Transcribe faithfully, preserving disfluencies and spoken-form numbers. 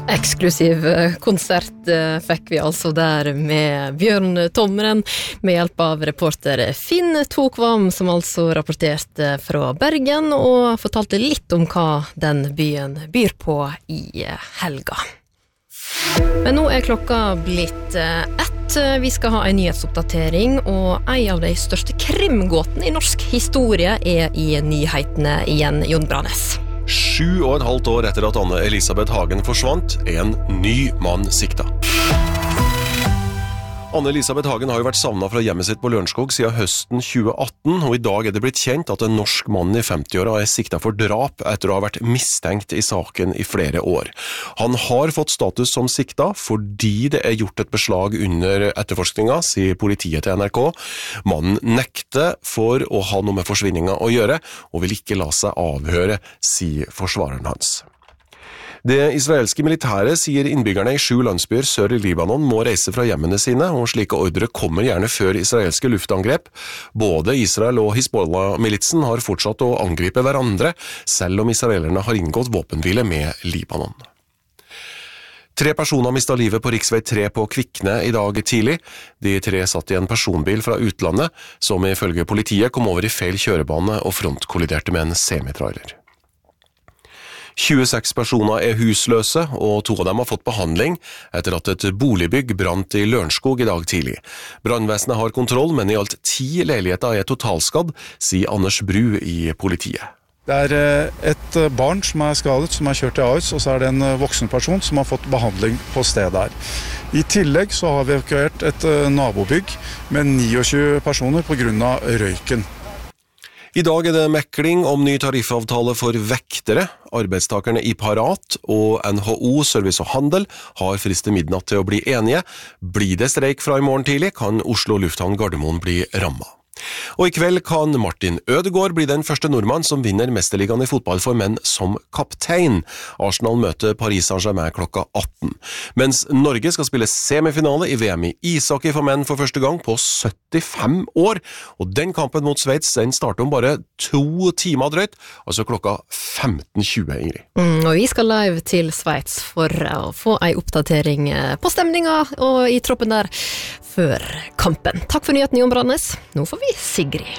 Eksklusiv konsert fikk vi altså der med Bjørn Tomren med hjelp av reporter Finn Tokvam, som altså rapporterte fra Bergen og fortalte litt om hva den byen byr på i helga. Men nå er klokka blitt ett. Vi skal ha en nyhetsoppdatering, og en av de største krimgåtene i norsk historie er i nyhetene igjen, Jon Branes. Sju og et halvt år etter at Anne Elisabeth Hagen forsvant, er en ny mann sikta. Anne Elisabeth Hagen har jo vært savnet fra hjemmet sitt på Lørenskog siden høsten tjue atten, og i dag er det blitt kjent at en norsk mann i femtiåra er sikta for drap etter å ha vært mistenkt i saken i flere år. Han har fått status som sikta fordi det er gjort et beslag under etterforskninga, sier politiet til N R K. Mannen nekter for å ha noe med forsvinninga å gjøre, og vil ikke la seg avhøre, sier forsvareren hans. Det israelske militæret sier innbyggerne i sju landsbyer sør i Libanon må reise fra hjemmene sine, og slike ordre kommer gjerne før israelske luftangrep. Både Israel og Hizbollah-militsen har fortsatt å angripe hverandre, selv om israelerne har inngått våpenhvile med Libanon. Tre personer mistet livet på riksvei tre på Kvikne i dag tidlig. De tre satt i en personbil fra utlandet, som ifølge politiet kom over i feil kjørebane og frontkolliderte med en semitrailer. tjueseks personer er husløse, og to av dem har fått behandling etter at et boligbygg brant i Lørenskog i dag tidlig. Brannvesenet har kontroll, men i alt ti leiligheter er totalskadd, sier Anders Bru i politiet. Det er et barn som er skadet, som er kjørt til Ahus, og så er det en voksen person som har fått behandling på stedet her. I tillegg så har vi evakuert et nabobygg med tjueni personer på grunn av røyken. I dag er det mekling om ny tariffavtale for vektere. Arbeidstakerne i Parat og N H O Service og Handel har frist til midnatt til å bli enige. Blir det streik fra i morgen tidlig, kan Oslo Lufthavn Gardermoen bli rammet. Og i kveld kan Martin Ødegaard bli den første nordmann som vinner mesterligaen i fotball for menn som kaptein. Arsenal møter Paris Saint-Germain klokka atten. Mens Norge skal spille semifinale i V M i ishockey for menn for første gang på syttifem år. Og den kampen mot Sveits, den starter om bare to timer drøyt, altså klokka femten tjue, Ingrid. Mm, og vi skal live til Sveits for å få en oppdatering på stemninga og i troppen der før kampen. Takk for nyheten, Jon Branes. Nå får vi Sigrid.